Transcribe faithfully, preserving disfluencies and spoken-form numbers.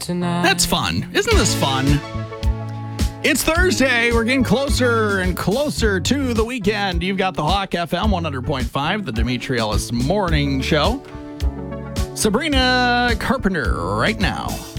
tonight. That's fun. Isn't this fun? It's Thursday. We're getting closer and closer to the weekend. You've got the Hawk F M one hundred point five, the Dimitri Ellis Morning Show. Sabrina Carpenter right now.